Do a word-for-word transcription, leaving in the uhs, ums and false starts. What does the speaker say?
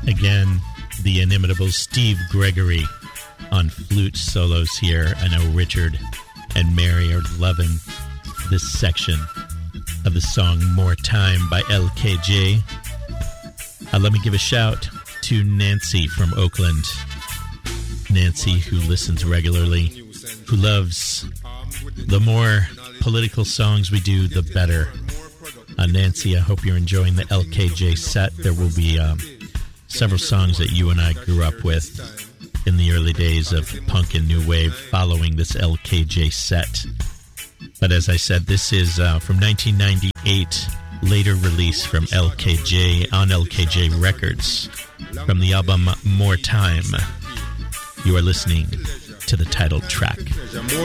Again, the inimitable Steve Gregory on flute solos here. I know Richard and Mary are loving this section of the song More Time by L K J. Uh, let me give a shout to Nancy from Oakland. Nancy, who listens regularly, who loves the more political songs we do, the better. Uh, Nancy, I hope you're enjoying the L K J set. There will be um, several songs that you and I grew up with in the early days of punk and new wave following this L K J set. But as I said, this is uh, from nineteen ninety-eight, later release from L K J on L K J Records from the album More Time. You are listening to the title track.